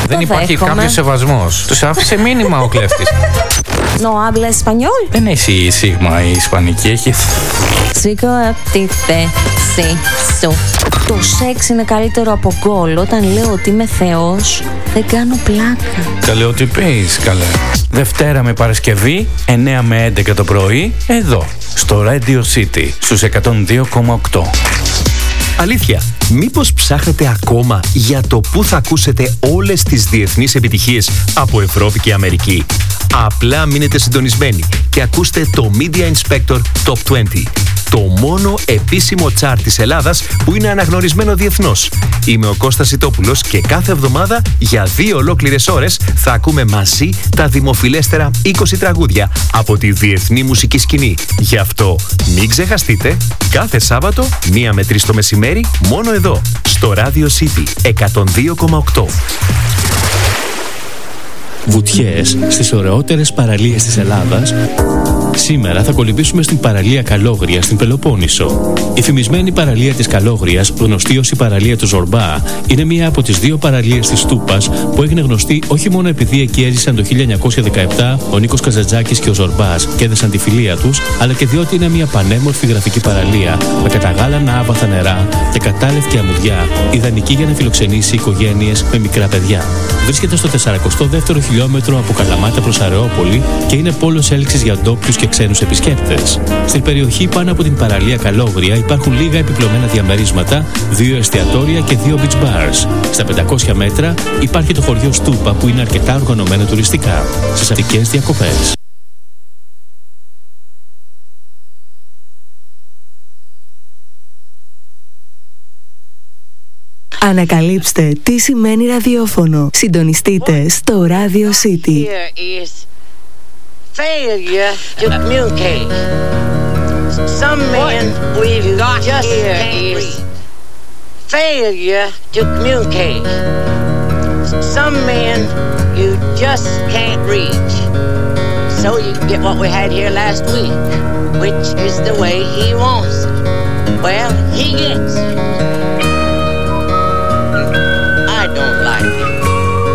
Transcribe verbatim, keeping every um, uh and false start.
Δεν υπάρχει κάποιο σεβασμός. Τους άφησε μήνυμα ο κλέφτης. No habla español. Δεν έχει η σίγμα η ισπανική, έχει. Σίκο απτήτε σου. Το σεξ είναι καλύτερο από γκολ. Όταν λέω ότι είμαι θεός, δεν κάνω πλάκα. Καλέ ότι πεις, καλέ. Δευτέρα με Παρασκευή, εννιά με έντεκα το πρωί, εδώ, στο Radio City, στους εκατόν δύο κόμμα οκτώ. Αλήθεια, μήπως ψάχνετε ακόμα για το πού θα ακούσετε όλες τις διεθνείς επιτυχίες από Ευρώπη και Αμερική? Απλά μείνετε συντονισμένοι και ακούστε το Media Inspector Top είκοσι, το μόνο επίσημο τσάρτ της Ελλάδας που είναι αναγνωρισμένο διεθνώς. Είμαι ο Κώστας Ιτόπουλος και κάθε εβδομάδα για δύο ολόκληρες ώρες θα ακούμε μαζί τα δημοφιλέστερα είκοσι τραγούδια από τη διεθνή μουσική σκηνή. Γι' αυτό μην ξεχαστείτε, κάθε Σάββατο μία με τρεις το μεσημέρι, μόνο εδώ, στο Radio City εκατόν δύο κόμμα οκτώ. Βουτιές στις ωραιότερες παραλίες της Ελλάδας. Σήμερα θα κολυμπήσουμε στην παραλία Καλόγρια στην Πελοπόννησο. Η φημισμένη παραλία της Καλόγριας, γνωστή ως η παραλία του Ζορμπά, είναι μία από τις δύο παραλίες της Τούπας που έγινε γνωστή όχι μόνο επειδή εκεί έζησαν το χίλια εννιακόσια δεκαεπτά ο Νίκος Καζαντζάκης και ο Ζορμπάς και έδεσαν τη φιλία τους, αλλά και διότι είναι μία πανέμορφη γραφική παραλία με καταγάλανα άβαθα νερά και κατάλευκη αμμουδιά, ιδανική για να φιλοξενήσει οικογένειες με μικρά παιδιά. Βρίσκεται στο σαραντά δεύτερο χιλιόμετρο από Καλαμάτα προς Αρεόπολη και είναι πόλος έλξης για ντόπιους και ξένους επισκέπτες. Στην περιοχή πάνω από την παραλία Καλόγρια υπάρχουν λίγα επιπλωμένα διαμερίσματα, δύο εστιατόρια και δύο beach bars. Στα πεντακόσια μέτρα υπάρχει το χωριό Στούπα που είναι αρκετά οργανωμένο τουριστικά. Στις αττικές διακοπές. Ανακαλύψτε τι σημαίνει ραδιόφωνο. Συντονιστείτε στο Radio City. Failure to communicate. Some men we've got here is failure to communicate. Some men you just can't reach. So you get what we had here last week, which is the way he wants it. Well, he gets it.